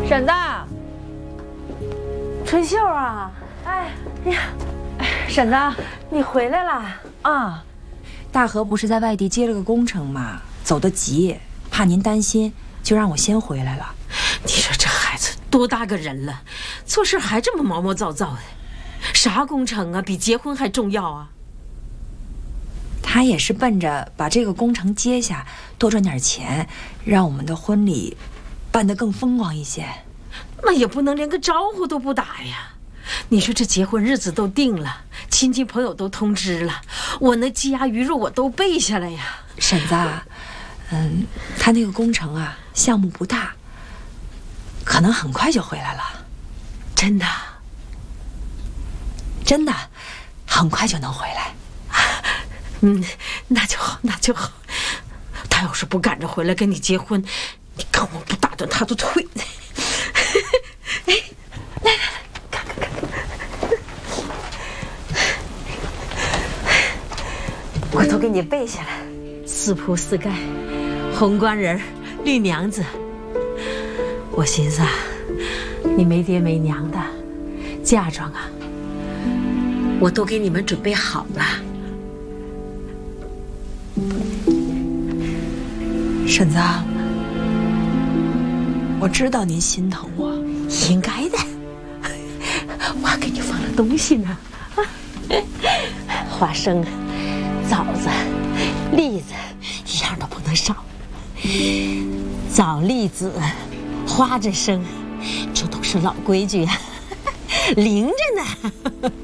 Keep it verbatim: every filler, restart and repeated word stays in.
婶子， 春秀啊， 哎呀，婶子， 你回来了啊？大河不是在外地接了个工程嘛，走得急，怕您担心，就让我先回来了。 你说这孩子多大个人了，做事还这么毛毛躁躁的，啥工程啊，比结婚还重要啊？ 他也是奔着把这个工程接下，多赚点钱，让我们的婚礼办得更风光一些。 那也不能连个招呼都不打呀！你说这结婚日子都定了，亲戚朋友都通知了，我那鸡鸭鱼肉我都备下来呀。 婶子，嗯，他那个工程啊，项目不大，可能很快就回来了。 真的？ 真的，很快就能回来。 嗯，那就好，那就好。他要是不赶着回来跟你结婚，你看我不打断他的腿！哎，来来来，看看看看，我都给你背下来：四铺四盖，红官人，绿娘子。我寻思啊，你没爹没娘的，嫁妆啊，我都给你们准备好了。 婶子，我知道您心疼我， 应该的。我还给你放了东西呢，花生、枣子、栗子，一样都不能少。枣、栗子、花着生，这都是老规矩啊，灵着呢。